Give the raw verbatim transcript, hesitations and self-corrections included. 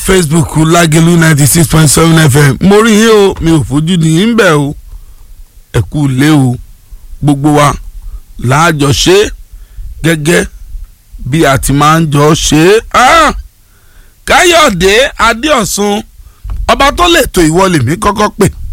Facebook Lágelú ninety six point seven F M mo rí yín o mi ò fojú di yín bẹ́ẹ̀ o ẹ kú lé o gbogbo wa láàjọ ṣe gẹ́gẹ́ bí a ti máa ń jọ ṣe é. Káyọ̀dé Adéọ̀sùn ọba tó lè tó ìwọ lèmi kọ́kọ́ pè